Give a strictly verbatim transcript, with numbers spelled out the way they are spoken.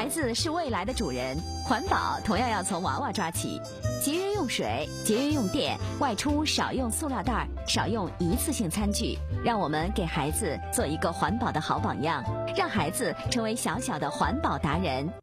孩子是未来的主人，环保同样要从娃娃抓起。节约用水，节约用电，外出少用塑料袋，少用一次性餐具。让我们给孩子做一个环保的好榜样，让孩子成为小小的环保达人。